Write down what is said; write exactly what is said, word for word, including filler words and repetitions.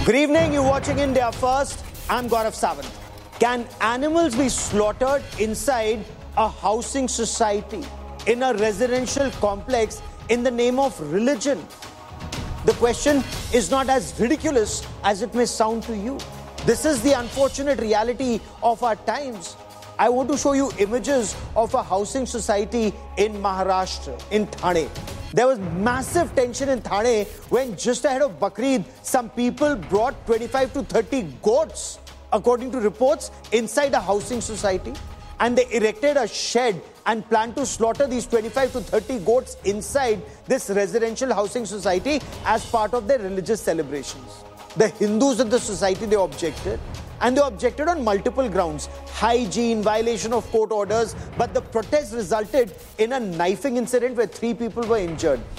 Good evening, you're watching India First. I'm Gaurav Sawant. Can animals be slaughtered inside a housing society, in a residential complex, in the name of religion? The question is not as ridiculous as it may sound to you. This is the unfortunate reality of our times. I want to show you images of a housing society in Maharashtra, in Thane. There was massive tension in Thane when just ahead of Bakrid, some people brought twenty-five to thirty goats, according to reports, inside a housing society. And they erected a shed and planned to slaughter these twenty-five to thirty goats inside this residential housing society as part of their religious celebrations. The Hindus in the society, they objected. And they objected on multiple grounds: hygiene, violation of court orders. But the protest resulted in a knifing incident where three people were injured.